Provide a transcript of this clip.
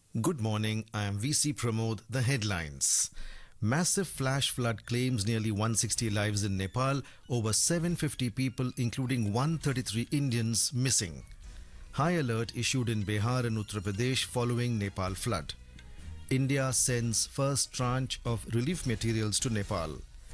Good morning, I am VC Pramod. The headlines. Massive flash flood claims nearly 160 lives in Nepal, over 750 people, including 133 Indians, missing. High alert issued in Bihar and Uttar Pradesh following Nepal flood. India sends first tranche of relief materials to Nepal.